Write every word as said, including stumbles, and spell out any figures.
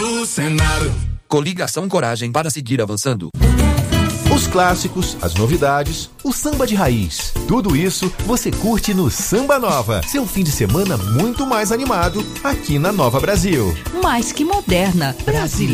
do Senado. Coligação Coragem para seguir avançando. Os clássicos, as novidades, o samba de raiz. Tudo isso você curte no Samba Nova. Seu fim de semana muito mais animado aqui na Nova Brasil. Mais que moderna, brasileira.